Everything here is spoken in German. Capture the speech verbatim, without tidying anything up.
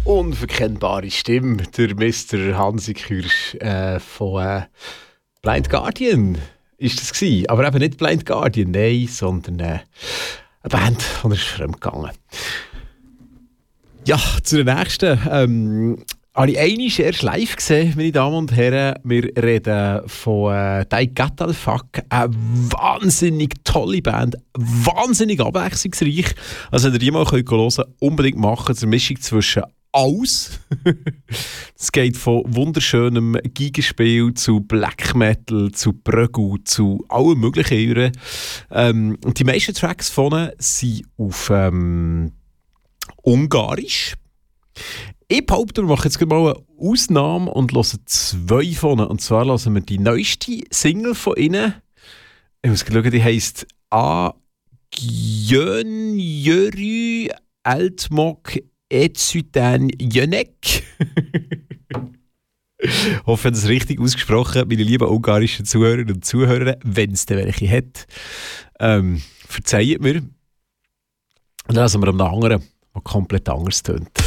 unverkennbare Stimme, der Mister Hansi Kürsch äh, von äh, Blind Guardian ist das gewesen. Aber eben nicht Blind Guardian, nein, sondern äh, eine Band, die ist fremdgegangen. Ja, zu der nächsten. Ähm, habe ich einmal erst live gesehen, meine Damen und Herren. Wir reden von äh, Die Gatal Fuck. Eine wahnsinnig tolle Band, wahnsinnig abwechslungsreich. Also, wenn ihr die mal hören könnt, unbedingt machen. Es ist eine Mischung zwischen alles. Es geht von wunderschönem Gigenspiel zu Black Metal, zu Prögu, zu allem Möglichen. Ähm, und die meisten Tracks von ihnen sind auf ähm, Ungarisch. Ich behaupte, wir machen jetzt mal eine Ausnahme und hören zwei von ihnen. Und zwar hören wir die neueste Single von ihnen. Ich muss schauen, die heisst A Gjönjörü Altmok Etsytän Jönek. Ich hoffe, das ist richtig ausgesprochen, meine lieben ungarischen Zuhörerinnen und Zuhörer, wenn es denn welche hat. Ähm, verzeiht mir. Und dann lassen wir am anderen, der komplett anders tönt.